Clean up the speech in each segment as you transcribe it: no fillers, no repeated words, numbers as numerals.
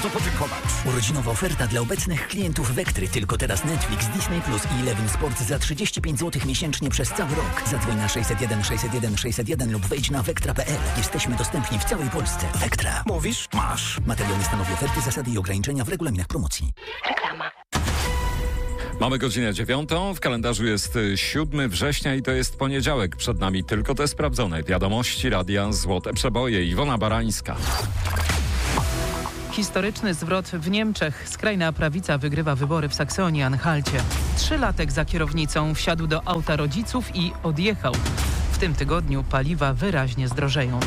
co podziękować. Urodzinowa oferta dla obecnych klientów Wektry. Tylko teraz Netflix, Disney Plus i Eleven Sport za 35 zł miesięcznie przez cały rok. Zadzwoń na 601 601 601 lub wejdź na wektra.pl. Jesteśmy dostępni w całej Polsce. Wektra. Mówisz? Masz. Materiał nie stanowi oferty, zasady i ograniczenia w regulaminach promocji. Reklama. Mamy godzinę 9, w kalendarzu jest 7 września i to jest poniedziałek. Przed nami tylko te sprawdzone wiadomości Radia Złote Przeboje. Iwona Barańska. Historyczny zwrot w Niemczech. Skrajna prawica wygrywa wybory w Saksonii-Anhalcie. 3-latek za kierownicą wsiadł do auta rodziców i odjechał. W tym tygodniu paliwa wyraźnie zdrożeją.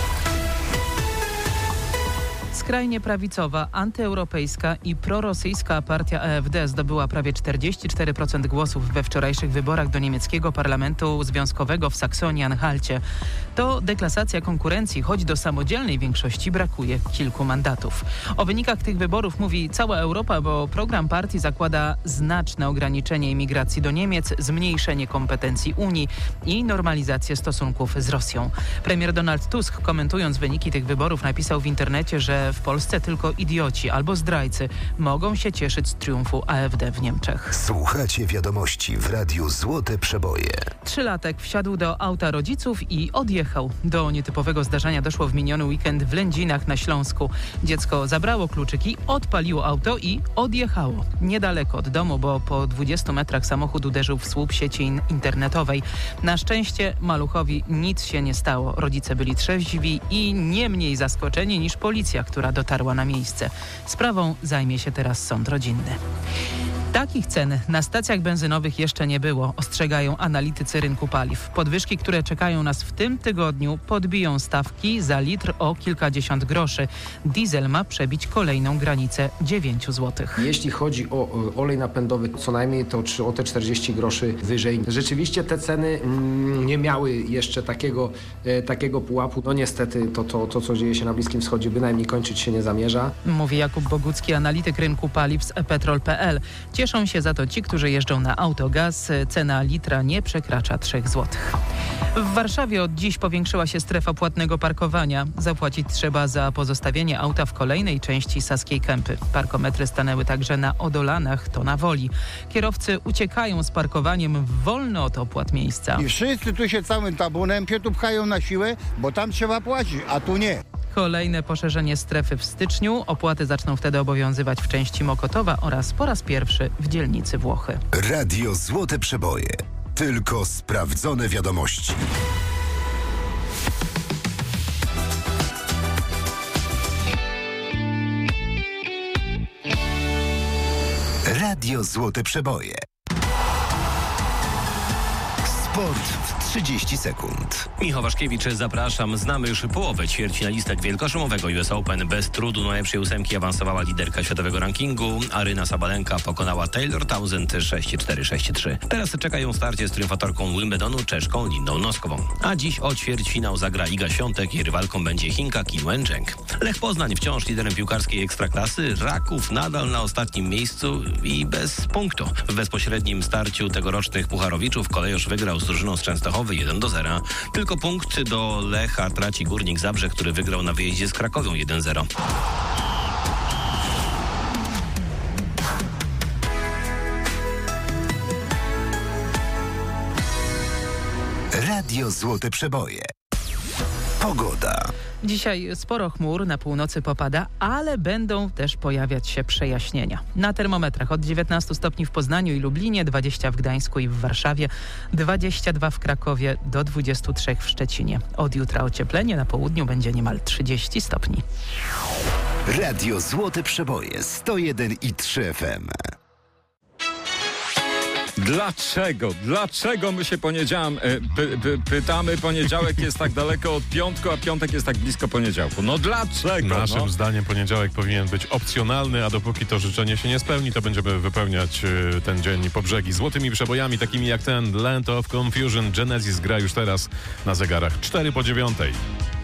Skrajnie prawicowa, antyeuropejska i prorosyjska partia AfD zdobyła prawie 44% głosów we wczorajszych wyborach do niemieckiego parlamentu związkowego w Saksonii-Anhalcie. To deklasacja konkurencji, choć do samodzielnej większości brakuje kilku mandatów. O wynikach tych wyborów mówi cała Europa, bo program partii zakłada znaczne ograniczenie imigracji do Niemiec, zmniejszenie kompetencji Unii i normalizację stosunków z Rosją. Premier Donald Tusk, komentując wyniki tych wyborów, napisał w internecie, że w Polsce tylko idioci albo zdrajcy mogą się cieszyć z triumfu AfD w Niemczech. Słuchacie wiadomości w Radiu Złote Przeboje. 3-latek wsiadł do auta rodziców i odjechał. Do nietypowego zdarzenia doszło w miniony weekend w Lędzinach na Śląsku. Dziecko zabrało kluczyki, odpaliło auto i odjechało. Niedaleko od domu, bo po 20 metrach samochód uderzył w słup sieci internetowej. Na szczęście maluchowi nic się nie stało. Rodzice byli trzeźwi i nie mniej zaskoczeni niż policja, która dotarła na miejsce. Sprawą zajmie się teraz sąd rodzinny. Takich cen na stacjach benzynowych jeszcze nie było, ostrzegają analitycy rynku paliw. Podwyżki, które czekają nas w tym tygodniu, podbiją stawki za litr o kilkadziesiąt groszy. Diesel ma przebić kolejną granicę 9 zł. Jeśli chodzi o olej napędowy, co najmniej to o te 40 groszy wyżej. Rzeczywiście te ceny nie miały jeszcze takiego pułapu. No niestety to, co dzieje się na Bliskim Wschodzie, bynajmniej kończyć się nie zamierza. Mówi Jakub Bogucki, analityk rynku paliw z ePetrol.pl. Cieszą się za to ci, którzy jeżdżą na autogaz. Cena litra nie przekracza 3 zł. W Warszawie od dziś powiększyła się strefa płatnego parkowania. Zapłacić trzeba za pozostawienie auta w kolejnej części Saskiej Kępy. Parkometry stanęły także na Odolanach, to na Woli. Kierowcy uciekają z parkowaniem w wolne od opłat miejsca. I wszyscy tu się całym tabunem się tu pchają na siłę, bo tam trzeba płacić, a tu nie. Kolejne poszerzenie strefy w styczniu. Opłaty zaczną wtedy obowiązywać w części Mokotowa oraz po raz pierwszy w dzielnicy Włochy. Radio Złote Przeboje. Tylko sprawdzone wiadomości. Radio Złote Przeboje. Sport w 30 sekund. Michał Waszkiewicz, zapraszam. Znamy już połowę ćwierćfinalistek wielkoszumowego US Open. Bez trudu do najlepszej ósemki awansowała liderka światowego rankingu. Aryna Sabalenka pokonała Taylor Townsend 6-4, 6-3. Teraz czeka ją starcie z triumfatorką Wimbledonu, Czeszką Lindą Noskową. A dziś o ćwierćfinał zagra Iga Świątek i rywalką będzie Chinka Qin Wencheng. Lech Poznań wciąż liderem piłkarskiej ekstraklasy. Raków nadal na ostatnim miejscu i bez punktu. W bezpośrednim starciu tegorocznych pucharowiczów Kolejosz wygrał z drużyną z Częstochowy 1-0. Tylko punkt do Lecha traci Górnik Zabrze, który wygrał na wyjeździe z Krakowią 1-0. Radio Złote Przeboje. Pogoda. Dzisiaj sporo chmur, na północy popada, ale będą też pojawiać się przejaśnienia. Na termometrach od 19 stopni w Poznaniu i Lublinie, 20 w Gdańsku i w Warszawie, 22 w Krakowie, do 23 w Szczecinie. Od jutra ocieplenie, na południu będzie niemal 30 stopni. Radio Złote Przeboje 101,3 FM. Dlaczego my się pytamy, poniedziałek jest tak daleko od piątku, a piątek jest tak blisko poniedziałku? No dlaczego? Naszym zdaniem poniedziałek powinien być opcjonalny, a dopóki to życzenie się nie spełni, to będziemy wypełniać ten dzień po brzegi złotymi przebojami, takimi jak ten Land of Confusion. Genesis gra już teraz na zegarach 8:04.